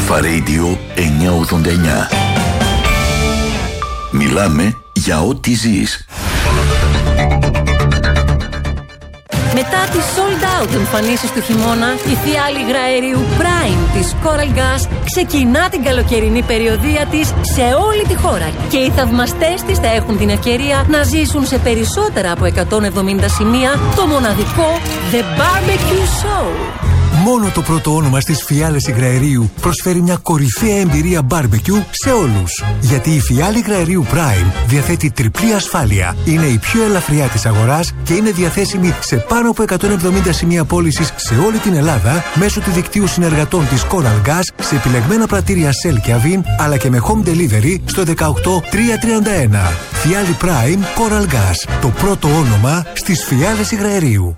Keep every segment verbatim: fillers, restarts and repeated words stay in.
Αλφα Radio εννιακόσια ογδόντα εννιά. Μιλάμε για ό,τι ζεις. Μετά τις sold out εμφανίσεις του χειμώνα, η φιάλη υγραερίου Prime της Coral Gas ξεκινά την καλοκαιρινή περιοδεία της σε όλη τη χώρα και οι θαυμαστές της θα έχουν την ευκαιρία να ζήσουν σε περισσότερα από εκατόν εβδομήντα σημεία το μοναδικό The Barbecue Show. Μόνο το πρώτο όνομα στις φιάλες υγραερίου προσφέρει μια κορυφαία εμπειρία barbecue σε όλους. Γιατί η φιάλη υγραερίου Prime διαθέτει τριπλή ασφάλεια. Είναι η πιο ελαφριά της αγοράς και είναι διαθέσιμη σε πάνω από εκατόν εβδομήντα σημεία πώλησης σε όλη την Ελλάδα μέσω του δικτύου συνεργατών της Coral Gas σε επιλεγμένα πρατήρια Shell και Avin, αλλά και με home delivery στο δεκαοκτώ τριακόσια τριάντα ένα. Φιάλη Prime Coral Gas. Το πρώτο όνομα στις φιάλες υγραερίου.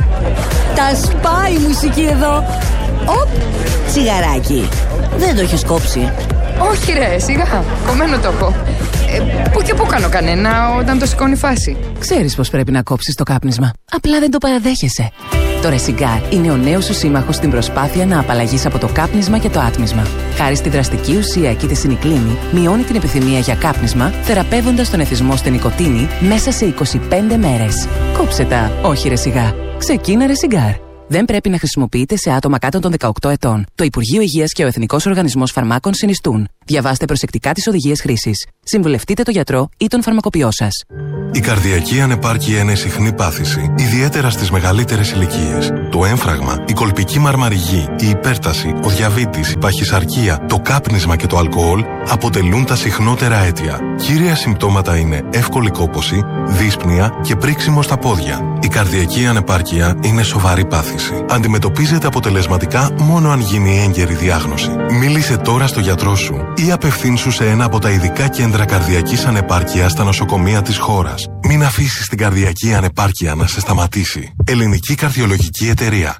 Τα σπάει η μουσική εδώ. Οπ, τσιγαράκι. Δεν το έχεις κόψει? Όχι ρε, σιγά, κομμένο το έχω. ε, Πού και πού κάνω κανένα όταν το σηκώνει φάση. Ξέρεις πως πρέπει να κόψεις το κάπνισμα, απλά δεν το παραδέχεσαι. Το Ρεσιγκάρ είναι ο νέος σου σύμμαχος στην προσπάθεια να απαλλαγείς από το κάπνισμα και το άτμισμα. Χάρη στη δραστική ουσία εκεί τη σινικλίνη, μειώνει την επιθυμία για κάπνισμα, θεραπεύοντας τον εθισμό στην νοικοτήνη μέσα σε είκοσι πέντε μέρες. Κόψε τα, όχι Ρεσιγκάρ. Ξεκίνα Ρεσιγκάρ. Δεν πρέπει να χρησιμοποιείται σε άτομα κάτω των δεκαοκτώ ετών. Το Υπουργείο Υγείας και ο Εθνικός Οργανισμός Φαρμάκων συνιστούν. Διαβάστε προσεκτικά τις οδηγίες χρήσης. Συμβουλευτείτε τον γιατρό ή τον φαρμακοποιό σας. Η καρδιακή ανεπάρκεια είναι συχνή πάθηση, ιδιαίτερα στις μεγαλύτερες ηλικίες. Το έμφραγμα, η κολπική μαρμαριγή, η υπέρταση, ο διαβήτης, η παχυσαρκία, το κάπνισμα και το αλκοόλ αποτελούν τα συχνότερα αίτια. Κύρια συμπτώματα είναι εύκολη κόπωση, δύσπνοια και πρίξιμο στα πόδια. Η καρδιακή ανεπάρκεια είναι σοβαρή πάθηση. Αντιμετωπίζεται αποτελεσματικά μόνο αν γίνει έγκαιρη διάγνωση. Μίλησε τώρα στο γιατρό σου ή απευθύνσου σε ένα από τα ειδικά κέντρα καρδιακής ανεπάρκειας στα νοσοκομεία της χώρας. Μην αφήσεις την καρδιακή ανεπάρκεια να σε σταματήσει. Ελληνική Καρδιολογική Εταιρεία.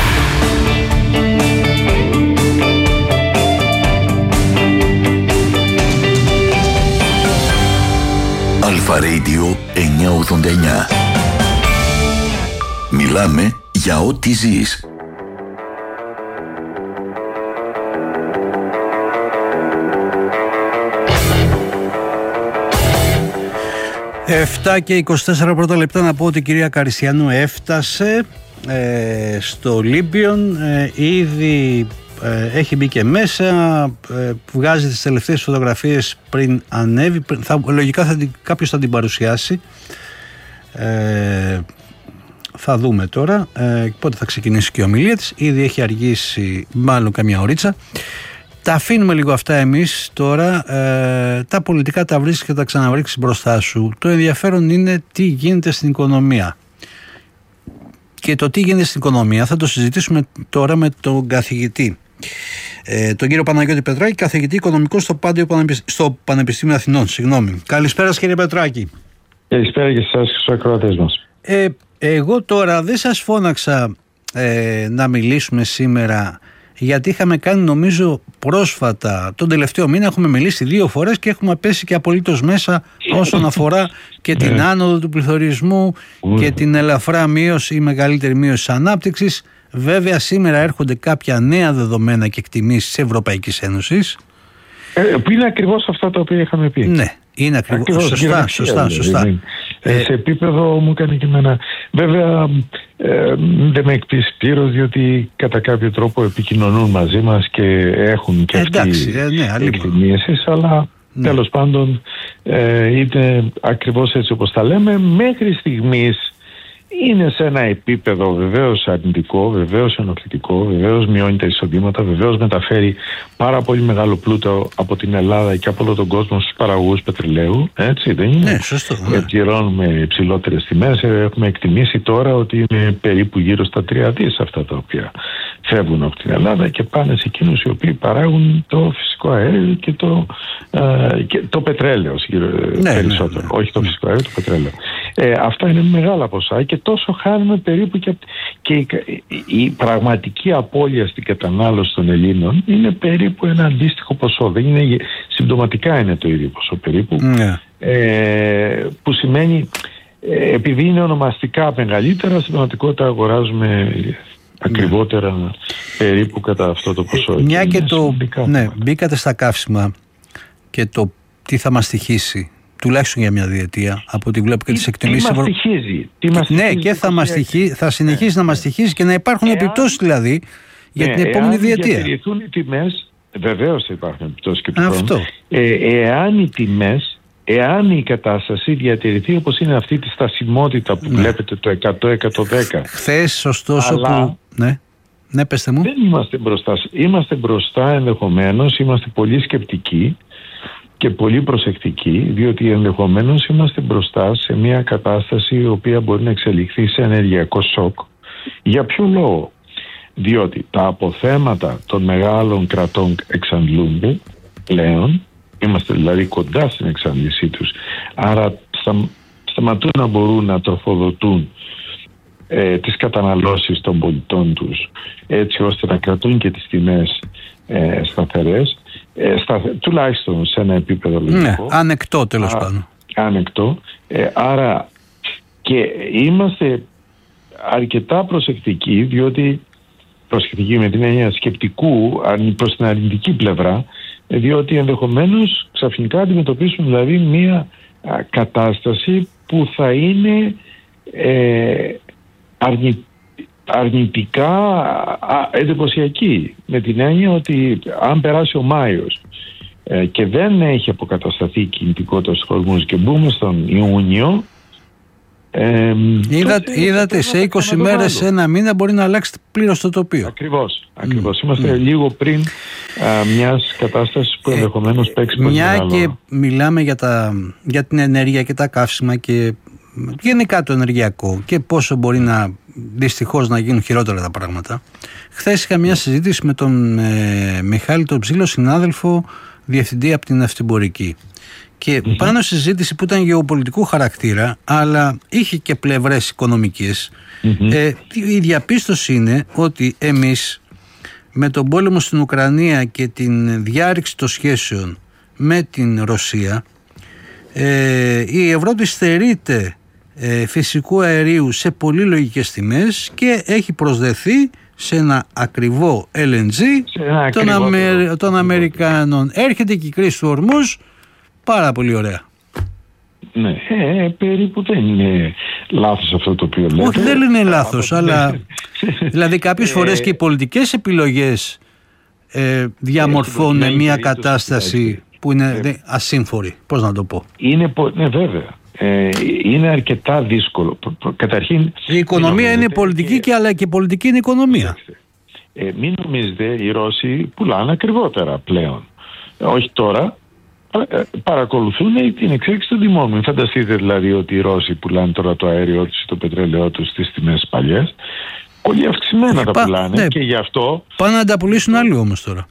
Αλφα Radio εννιακόσια ογδόντα εννιά. Μιλάμε για ό,τι ζεις. επτά και είκοσι τέσσερα πρώτα λεπτά να πω ότι η κυρία Καρισιανού έφτασε ε, στο Ολύμπιον, ε, ήδη ε, έχει μπει και μέσα, ε, βγάζει τις τελευταίες φωτογραφίες πριν ανέβει, θα, λογικά θα, κάποιος θα την παρουσιάσει, ε, θα δούμε τώρα ε, πότε θα ξεκινήσει και η ομιλία της, ήδη έχει αργήσει μάλλον καμιά ωρίτσα. Τα αφήνουμε λίγο αυτά εμείς τώρα, ε, τα πολιτικά τα βρίσκεις και τα ξαναβρίσκεις μπροστά σου. Το ενδιαφέρον είναι τι γίνεται στην οικονομία. Και το τι γίνεται στην οικονομία θα το συζητήσουμε τώρα με τον καθηγητή, ε, τον κύριο Παναγιώτη Πετράκη, καθηγητή οικονομικό στο, Πάντιο, στο Πανεπιστήμιο Αθηνών. Συγγνώμη. Καλησπέρα κύριε Πετράκη. Καλησπέρα και σας και στους ακροατές μας. Ε, εγώ τώρα δεν σας φώναξα ε, να μιλήσουμε σήμερα, γιατί είχαμε κάνει νομίζω πρόσφατα, τον τελευταίο μήνα έχουμε μιλήσει δύο φορές και έχουμε πέσει και απολύτως μέσα όσον αφορά και την άνοδο του πληθωρισμού και την ελαφρά μείωση ή μεγαλύτερη μείωση της ανάπτυξης. Βέβαια σήμερα έρχονται κάποια νέα δεδομένα και εκτιμήσεις της Ευρωπαϊκής Ένωσης. Ε, που είναι ακριβώς αυτά τα οποία είχαμε πει. Ναι, είναι ακριβώς. ακριβώς σωστά, σωστά, σωστά. Δηλαδή, ε, σε επίπεδο μου έκανε και εμένα. Βέβαια ε, δεν με εκπλήσει πλήρως, διότι κατά κάποιο τρόπο επικοινωνούν μαζί μας και έχουν και εντάξει, αυτοί ε, ναι, εκτιμήσεις, αλλά ναι. Τέλος πάντων ε, είναι ακριβώς έτσι όπως τα λέμε. Μέχρι στιγμής είναι σε ένα επίπεδο βεβαίως αρνητικό, βεβαίως ενοχλητικό, βεβαίως μειώνει τα εισοδήματα, βεβαίως μεταφέρει πάρα πολύ μεγάλο πλούτο από την Ελλάδα και από όλο τον κόσμο στους παραγωγούς πετρελαίου. Έτσι δεν είναι? Ναι, σωστό. Ναι. Πληρώνουμε υψηλότερες τιμές. Έχουμε εκτιμήσει τώρα ότι είναι περίπου γύρω στα τρία δις αυτά τα οποία φεύγουν από την Ελλάδα και πάνε σε εκείνους οι οποίοι παράγουν το φυσικό αέριο και το, ε, και το πετρέλαιο ναι, περισσότερο. Ναι, ναι. Όχι το φυσικό αέριο, το πετρέλαιο. Ε, αυτά είναι μεγάλα ποσά και τόσο χάνουμε περίπου και, και η, η πραγματική απώλεια στην κατανάλωση των Ελλήνων είναι περίπου ένα αντίστοιχο ποσό. Δεν είναι, συμπτωματικά είναι το ίδιο ποσό περίπου. Ναι. Ε, που σημαίνει, ε, επειδή είναι ονομαστικά μεγαλύτερα, στην πραγματικότητα αγοράζουμε ακριβότερα ναι. περίπου κατά αυτό το ποσό. Μια και το, ναι, μπήκατε στα καύσιμα και το τι θα μας στοιχήσει, τουλάχιστον για μια διετία, από ό,τι βλέπω και τις εκτιμήσεις. Τι μας στοιχίζει. Ναι, και θα, μας στοιχεί, θα συνεχίσει ναι. να μας στοιχίζει και να υπάρχουν εάν, επιπτώσεις δηλαδή για ναι, την επόμενη εάν διετία. Αν διατηρηθούν οι τιμές, βεβαίως θα υπάρχουν επιπτώσεις και του χρόνου. Αυτό. Ε, εάν οι τιμές, εάν η κατάσταση διατηρηθεί όπως είναι αυτή τη στασιμότητα που ναι. βλέπετε το εκατό με εκατόν δέκα. Χθες ωστόσο αλλά, που... Ναι. Ναι, πέστε μου. Δεν είμαστε μπροστά. Είμαστε μπροστά ενδεχομένως, είμαστε πολύ σκεπτικοί και πολύ προσεκτικοί, διότι ενδεχομένως είμαστε μπροστά σε μια κατάσταση η οποία μπορεί να εξελιχθεί σε ενεργειακό σοκ. Για ποιο λόγο? Διότι τα αποθέματα των μεγάλων κρατών εξαντλούνται πλέον, είμαστε δηλαδή κοντά στην εξάντλησή τους, άρα στα, σταματούν να μπορούν να τροφοδοτούν ε, τις καταναλώσεις των πολιτών τους, έτσι ώστε να κρατούν και τις τιμές ε, σταθερές, ε, στα, τουλάχιστον σε ένα επίπεδο λογικό. Ναι, ανεκτό τέλος πάντων. Ανεκτό. Ε, άρα και είμαστε αρκετά προσεκτικοί, διότι προσεκτικοί με την έννοια σκεπτικού προς την αρνητική πλευρά, διότι ενδεχομένως ξαφνικά αντιμετωπίσουν δηλαδή μια α, κατάσταση που θα είναι ε, αρνη, αρνητικά α, εντυπωσιακή, με την έννοια ότι αν περάσει ο Μάιος ε, και δεν έχει αποκατασταθεί η κινητικότητα στους χωρισμούς και μπούμε στον Ιούνιο, Ε, Είδα, είδατε σε είκοσι μέρες, σε ένα μήνα μπορεί να αλλάξει πλήρως το τοπίο. Ακριβώς, ακριβώς. Mm. Είμαστε mm. λίγο πριν α, μιας κατάστασης που ενδεχομένως ε, παίξει πολύ μια μεγάλο. Και μιλάμε για, τα, για την ενέργεια και τα καύσιμα και γενικά το ενεργειακό και πόσο μπορεί να δυστυχώς να γίνουν χειρότερα τα πράγματα. Χθες είχα μια συζήτηση με τον ε, Μιχάλη τον Ψήλο, συνάδελφο διευθυντή από την Ναυτιμπορική. Και mm-hmm. πάνω στη συζήτηση που ήταν γεωπολιτικού χαρακτήρα, αλλά είχε και πλευρές οικονομικές, mm-hmm. ε, η διαπίστωση είναι ότι εμείς με τον πόλεμο στην Ουκρανία και την διάρρηξη των σχέσεων με την Ρωσία, ε, η Ευρώπη στερείται ε, φυσικού αερίου σε πολύ λογικές τιμές και έχει προσδεθεί σε ένα ακριβό ελ εν τζι των, Αμερι... των Αμερικάνων. Έρχεται και η κρίση του Ορμούζ. Πάρα πολύ ωραία. Ναι, ε, περίπου δεν είναι λάθος αυτό το οποίο λέτε. Όχι, δεν είναι λάθος, αλλά δηλαδή κάποιες φορές και οι πολιτικές επιλογές ε, διαμορφώνουν μια κατάσταση που είναι ε, ασύμφορη. Πώς να το πω. Είναι, ναι, βέβαια. Ε, είναι αρκετά δύσκολο. Καταρχήν, η οικονομία είναι πολιτική και, και αλλά και η πολιτική είναι οικονομία. Ε, μην νομίζετε, οι Ρώσοι πουλάνε ακριβότερα πλέον. Ε, όχι τώρα. Παρακολουθούν την εξέλιξη των τιμών. Μην φανταστείτε δηλαδή ότι οι Ρώσοι πουλάνε τώρα το αέριό τους ή το πετρέλαιό τους στις τιμές παλιές. Πολύ αυξημένα τα πουλάνε, ναι, και γι' αυτό... Πάνε να τα πουλήσουν άλλοι όμως τώρα.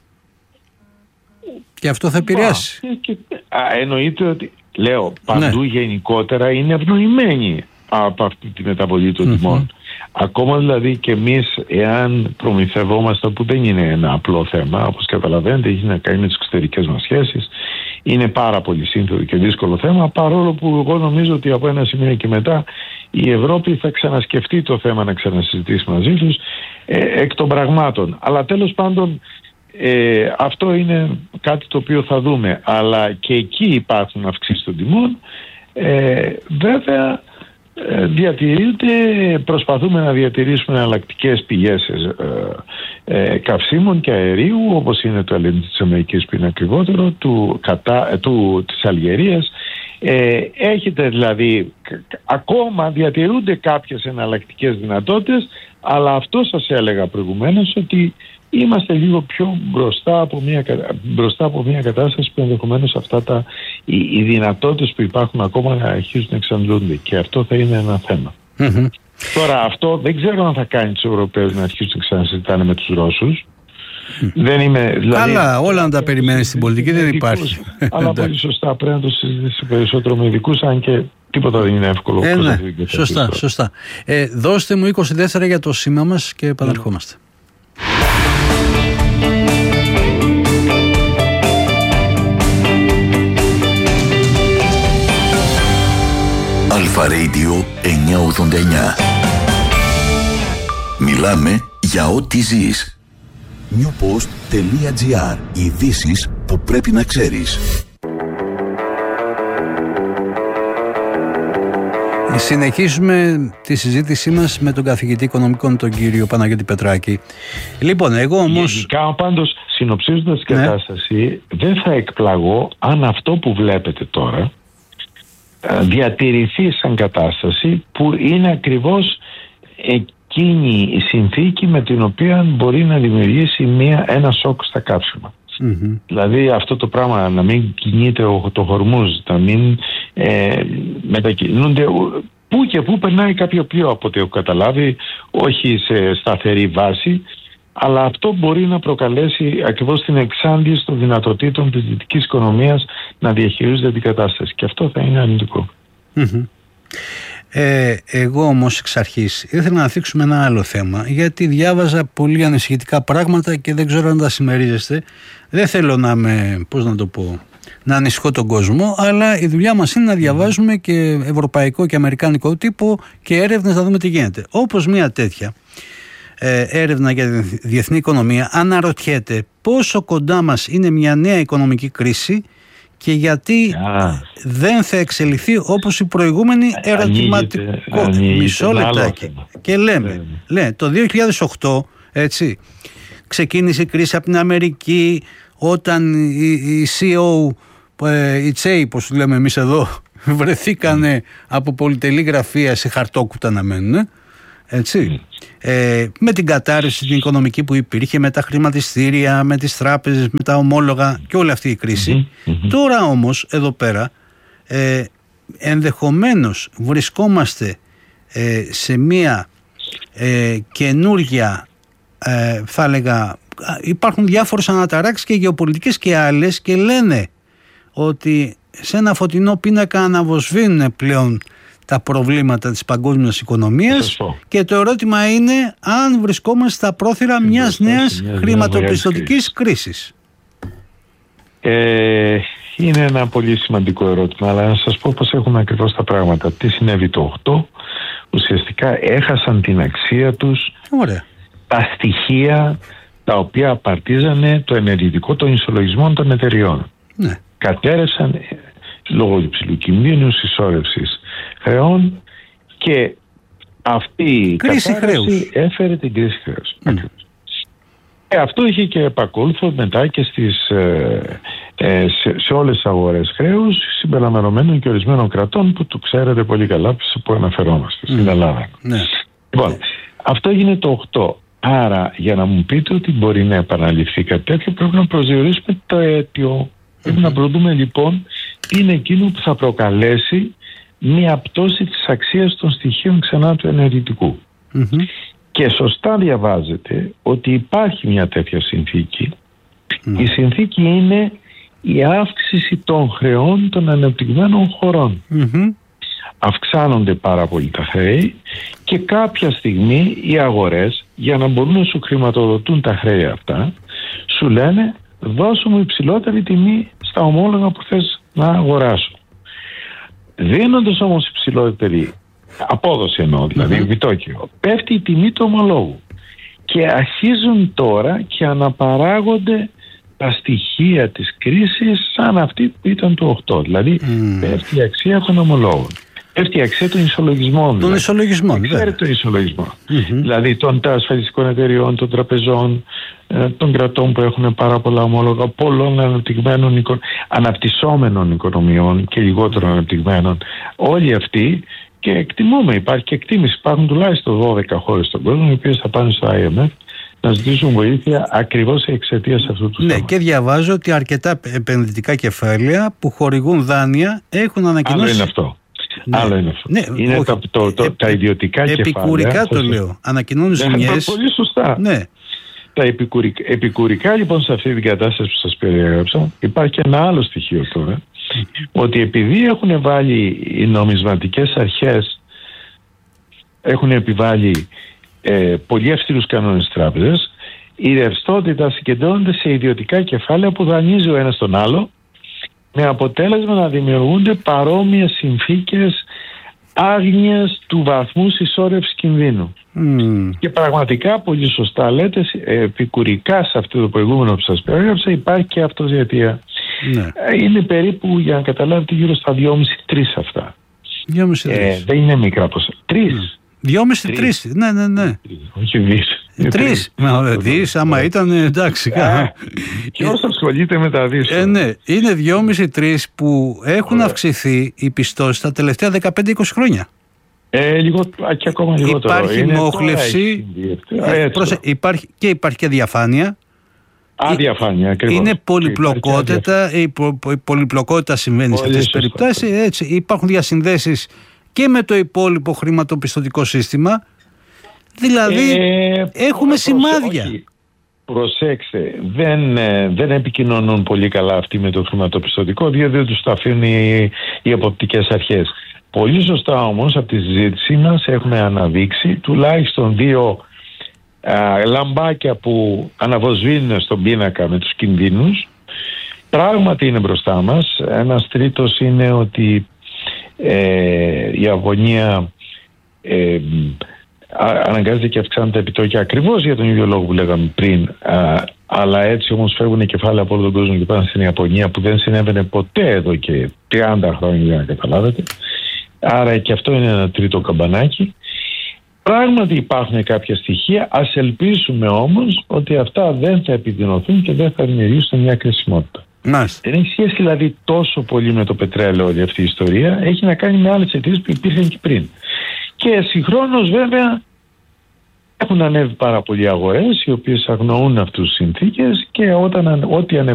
Και αυτό θα επηρεάσει. Α, και, α, εννοείται ότι, λέω, παντού, ναι, γενικότερα είναι ευνοημένοι από αυτή τη μεταβολή των mm-hmm. τιμών. Ακόμα δηλαδή και εμείς, εάν προμηθευόμαστε, που δεν είναι ένα απλό θέμα, όπως καταλαβαίνετε, έχει να κάνει με τις εξωτερικές μας σχέσεις, είναι πάρα πολύ σύνθετο και δύσκολο θέμα, παρόλο που εγώ νομίζω ότι από ένα σημείο και μετά η Ευρώπη θα ξανασκεφτεί το θέμα, να ξανασυζητήσει μαζί τους ε, εκ των πραγμάτων. Αλλά τέλος πάντων ε, αυτό είναι κάτι το οποίο θα δούμε. Αλλά και εκεί υπάρχουν αυξήσεις των τιμών. Ε, βέβαια διατηρείται, προσπαθούμε να διατηρήσουμε εναλλακτικές πηγές ε, ε, καυσίμων και αερίου, όπως είναι το ελ εν τζι της Αμερικής που είναι ακριβότερο, του, κατά, του, της Αλγερίας. Ε, έχετε δηλαδή, ακόμα διατηρούνται κάποιες εναλλακτικές δυνατότητες, αλλά αυτό σας έλεγα προηγουμένως, ότι είμαστε λίγο πιο μπροστά από μια, μπροστά από μια κατάσταση που ενδεχομένως αυτά τα, οι, οι δυνατότητες που υπάρχουν ακόμα να αρχίζουν να εξαντλούνται, και αυτό θα είναι ένα θέμα. Mm-hmm. Τώρα αυτό δεν ξέρω αν θα κάνει τους Ευρωπαίους να αρχίσουν να ξανασυζητάνε με τους Ρώσους. Mm. Δεν είμαι, δηλαδή, καλά, όλα να τα περιμένει στην πολιτική δεν υπάρχει. Αλλά πολύ σωστά πρέπει να το συζητήσει περισσότερο με ειδικούς, αν και τίποτα δεν είναι εύκολο. Ε, ναι, σωστά, σωστά. Ε, δώστε μου είκοσι τέσσερα για το σήμα μας και επαναρχόμαστε. Mm. Αλφα Radio εννιακόσια ογδόντα εννιά. Μιλάμε για ό,τι ζεις. newpost.gr. Ειδήσεις που πρέπει να ξέρεις. Συνεχίζουμε τη συζήτησή μας με τον καθηγητή οικονομικών, τον κύριο Παναγιώτη Πετράκη. Λοιπόν, εγώ όμως... Γενικά, πάντως, συνοψίζοντας την ναι. κατάσταση, δεν θα εκπλαγώ αν αυτό που βλέπετε τώρα διατηρηθεί σαν κατάσταση που είναι ακριβώς εκείνη η συνθήκη με την οποία μπορεί να δημιουργήσει μια, ένα σοκ στα κάψιμα. Mm-hmm. Δηλαδή αυτό το πράγμα να μην κινείται το Χορμούζ, να μην ε, μετακινούνται πού και πού περνάει κάποιο πλοίο, από ό,τι έχω καταλάβει, όχι σε σταθερή βάση, αλλά αυτό μπορεί να προκαλέσει ακριβώς την εξάντληση των δυνατοτήτων της δυτικής οικονομίας να διαχειρίζεται την κατάσταση, και αυτό θα είναι αρνητικό. Mm-hmm. Ε, εγώ όμως εξ αρχής ήθελα να θίξουμε ένα άλλο θέμα, γιατί διάβαζα πολύ ανησυχητικά πράγματα και δεν ξέρω αν τα συμμερίζεστε. Δεν θέλω να με, πώς να το πω, να ανησυχώ τον κόσμο, αλλά η δουλειά μας είναι να διαβάζουμε και ευρωπαϊκό και αμερικάνικο τύπο και έρευνες, να δούμε τι γίνεται. Όπως μια τέτοια ε, έρευνα για τη διεθνή οικονομία αναρωτιέται πόσο κοντά μας είναι μια νέα οικονομική κρίση και γιατί yeah. δεν θα εξελιχθεί όπως η προηγούμενη ερωτηματικό. Μισό λεπτάκι. Και λέμε, yeah. λέμε, το δύο χιλιάδες οκτώ, έτσι, ξεκίνησε η κρίση από την Αμερική, όταν οι, οι σι ι ο, οι τσέι, όπως λέμε εμείς εδώ, βρεθήκανε mm. από πολυτελή γραφεία σε χαρτόκουτα να μένουν, έτσι. Mm. Ε, με την κατάρρευση την οικονομική που υπήρχε, με τα χρηματιστήρια, με τις τράπεζες, με τα ομόλογα και όλη αυτή η κρίση. Mm-hmm, mm-hmm. Τώρα όμως εδώ πέρα ε, ενδεχομένως βρισκόμαστε ε, σε μία ε, καινούργια ε, θα έλεγα, υπάρχουν διάφορες αναταράξεις και γεωπολιτικές και άλλες, και λένε ότι σε ένα φωτεινό πίνακα αναβοσβήνουν πλέον τα προβλήματα της παγκόσμιας οικονομίας, και το ερώτημα είναι αν βρισκόμαστε στα πρόθυρα μιας νέας μια χρηματοπιστωτικής κρίσης. Ε, είναι ένα πολύ σημαντικό ερώτημα, αλλά να σας πω πώς έχουν ακριβώς τα πράγματα. Τι συνέβη το οκτώ, ουσιαστικά έχασαν την αξία τους Ωραία. τα στοιχεία τα οποία απαρτίζανε το ενεργητικό των ισολογισμών των εταιριών. Ναι. Κατέρευσαν λόγω υψηλού κινδύνου, συσσόρευσης χρεών, και αυτή η κρίση κατάρρευση έφερε την κρίση χρέους. Mm. Ε, αυτό είχε και επακόλουθο μετά και στις, ε, ε, σε, σε όλες τις αγορές χρέους, συμπεριλαμβανομένων και ορισμένων κρατών που το ξέρετε πολύ καλά που αναφερόμαστε, mm. στην Ελλάδα. Mm. Λοιπόν, αυτό έγινε το οκτώ. Άρα, για να μου πείτε ότι μπορεί να επαναληφθεί κάτι τέτοιο, πρέπει να προσδιορίσουμε το αίτιο. Mm-hmm. Πρέπει να προδούμε λοιπόν τι είναι εκείνο που θα προκαλέσει μία πτώση της αξίας των στοιχείων ξανά του ενεργητικού. Mm-hmm. Και σωστά διαβάζετε ότι υπάρχει μια τέτοια συνθήκη. Mm-hmm. Η συνθήκη είναι η αύξηση των χρεών των ανεπτυγμένων χωρών. Mm-hmm. Αυξάνονται πάρα πολύ τα χρέη, και κάποια στιγμή οι αγορές, για να μπορούν να σου χρηματοδοτούν τα χρέη αυτά, σου λένε δώσου μου υψηλότερη τιμή στα ομόλογα που θες να αγοράσω. Δίνοντας όμως υψηλότερη απόδοση, εννοώ, δηλαδή mm-hmm. επιτόκιο, πέφτει η τιμή του ομολόγου, και αρχίζουν τώρα και αναπαράγονται τα στοιχεία της κρίσης σαν αυτή που ήταν το οκτώ. Δηλαδή mm. πέφτει η αξία των ομολόγων, πέφτει η αξία των ισολογισμών. Των δηλαδή. ισολογισμών, ξέρετε τον ισολογισμό. Mm-hmm. Δηλαδή των ασφαλιστικών εταιριών, των τραπεζών, των κρατών που έχουν πάρα πολλά ομόλογα, πολλών αναπτυγμένων, αναπτυσσόμενων οικονομιών και λιγότερο αναπτυγμένων. Όλοι αυτοί, και εκτιμούμε, υπάρχει και εκτίμηση, υπάρχουν τουλάχιστον δώδεκα χώρες στον κόσμο οι οποίες θα πάνε στο άι εμ εφ να ζητήσουν βοήθεια ακριβώς εξαιτίας αυτού του ναι, θέματος. Και διαβάζω ότι αρκετά επενδυτικά κεφάλαια που χορηγούν δάνεια έχουν ανακοινώσει. Άλλο είναι αυτό. Ναι. Άλλο είναι αυτό. Ναι, είναι όχι, τα, το, το, ε, τα ιδιωτικά επικουρικά κεφάλαια. Επικουρικά το λέω. Ανακοινώνουν ζημιές. Πολύ σωστά. Ναι. Τα επικουρικά, επικουρικά λοιπόν σε αυτή την κατάσταση που σας περιέγραψα υπάρχει και ένα άλλο στοιχείο τώρα, ότι επειδή έχουν βάλει οι νομισματικές αρχές, έχουν επιβάλει ε, πολύ αυστηρούς κανόνες τράπεζες, η ρευστότητα συγκεντρώνεται σε ιδιωτικά κεφάλαια που δανείζει ο ένας τον άλλο, με αποτέλεσμα να δημιουργούνται παρόμοιες συνθήκες άγνοιας του βαθμού συσσόρευσης κινδύνου. Mm. Και πραγματικά πολύ σωστά λέτε, επικουρικά σε αυτό το προηγούμενο που σας περιέγραψα υπάρχει και αυτοδιατία. Ναι. Είναι περίπου, για να καταλάβετε, γύρω στα δυόμισι με τρεις αυτά. δυόμισι με τρεις. Ε, δεν είναι μικρά ποσά. Τρεις. δυόμισι με τρεις. Ναι, ναι, ναι. Όχι δις. Τρεις. Μα δις, άμα ήταν εντάξει. Και όσο ασχολείται με τα δις. Ε, ναι. Είναι δυόμισι με τρεις που έχουν αυξηθεί οι πιστώσεις τα τελευταία δεκαπέντε με είκοσι χρόνια. Ε, λίγο, και ακόμα λιγότερο. Υπάρχει μόχλευση υπάρχει, και υπάρχει και διαφάνεια. Αδιαφάνεια, ακριβώς. Είναι πολυπλοκότητα, η, πο, η πολυπλοκότητα συμβαίνει σε αυτές τις περιπτώσεις. Έτσι, υπάρχουν διασυνδέσεις και με το υπόλοιπο χρηματοπιστωτικό σύστημα. Δηλαδή ε, έχουμε προσε, σημάδια. Όχι. Προσέξτε, δεν, δεν επικοινωνούν πολύ καλά αυτοί με το χρηματοπιστωτικό, διότι δεν τους τα αφήνουν οι, οι εποπτικές αρχές. Πολύ σωστά όμως από τη συζήτησή μας έχουμε αναδείξει τουλάχιστον δύο α, λαμπάκια που αναβοσβήνουν στον πίνακα με τους κινδύνους. Πράγματι είναι μπροστά μας. Ένας τρίτος είναι ότι ε, η αγωνία ε, αναγκάζεται και αυξάνεται τα επιτόκια ακριβώς για τον ίδιο λόγο που λέγαμε πριν, α, αλλά έτσι όμως φεύγουν κεφάλαια από όλο τον κόσμο και πάνε στην Ιαπωνία, που δεν συνέβαινε ποτέ εδώ και τριάντα χρόνια, για να καταλάβετε. Άρα και αυτό είναι ένα τρίτο καμπανάκι. Πράγματι υπάρχουν κάποια στοιχεία, ας ελπίσουμε όμως ότι αυτά δεν θα επιδεινωθούν και δεν θα δημιουργήσουν μια κρισιμότητα. Μάλιστα. Δεν έχει σχέση δηλαδή τόσο πολύ με το πετρέλαιο όλη αυτή η ιστορία, έχει να κάνει με άλλες εταιρείες που υπήρχαν και πριν. Και συγχρόνως βέβαια έχουν ανέβει πάρα πολλοί αγορές οι οποίες αγνοούν αυτούς τους συνθήκες, και όταν ό,τι ανεβαίνουν